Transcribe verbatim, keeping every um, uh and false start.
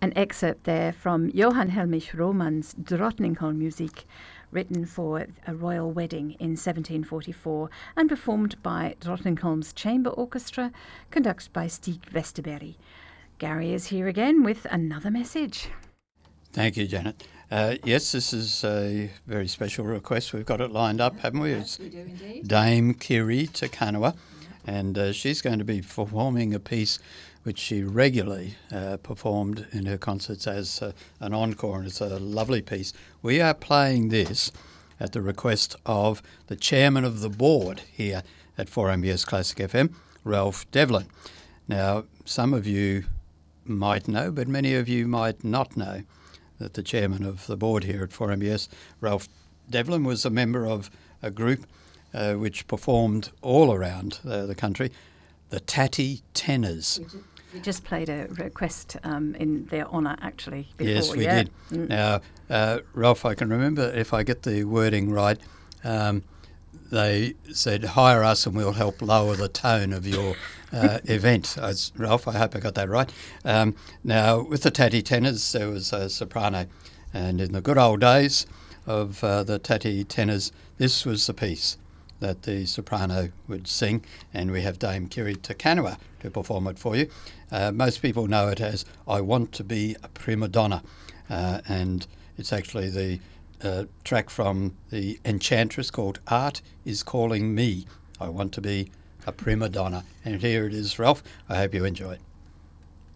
An excerpt there from Johann Heinrich Roman's Drottningholm-Musik, written for a royal wedding in seventeen forty-four and performed by Drottningholm's Chamber Orchestra, conducted by Stig Westerberg. Gary is here again with another message. Thank you, Janet. Uh, yes, this is a very special request. We've got it lined up, haven't we? Yes, we do indeed. Dame Kiri Te Kanawa, and uh, she's going to be performing a piece which she regularly uh, performed in her concerts as uh, an encore, and it's a lovely piece. We are playing this at the request of the chairman of the board here at four M B S Classic F M, Ralph Devlin. Now, some of you might know, but many of you might not know that the chairman of the board here at four M B S, Ralph Devlin, was a member of a group uh, which performed all around uh, the country, the Tatty Tenors. We just played a request um, in their honour, actually, before. Yes, we yeah? did. Mm. Now, uh, Ralph, I can remember, if I get the wording right, um, they said, hire us and we'll help lower the tone of your uh, event. I was, Ralph, I hope I got that right. Um, now, with the Tatty Tenors, there was a soprano. And in the good old days of uh, the Tatty Tenors, this was the piece that the soprano would sing, and we have Dame Kiri Te Kanawa to perform it for you. Uh, most people know it as I Want to Be a Prima Donna, uh, and it's actually the uh, track from the Enchantress called Art is Calling Me. I Want to Be a Prima Donna. And here it is, Ralph. I hope you enjoy it.